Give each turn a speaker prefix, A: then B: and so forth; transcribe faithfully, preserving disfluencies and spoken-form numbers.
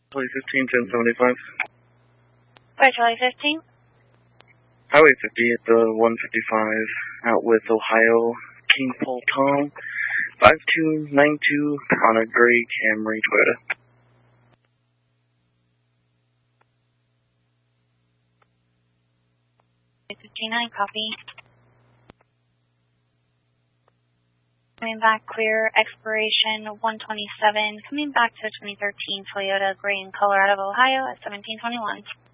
A: Charlie fifteen, ten seventy-five.
B: By Charlie fifteen.
A: Highway fifty at the one fifty-five, out with Ohio, King Paul Tom, five two nine two on a gray Camry Toyota.
B: fifty-nine, copy. Coming back clear, expiration one twenty-seven, coming back to twenty thirteen Toyota gray in color out of Ohio at seventeen twenty-one.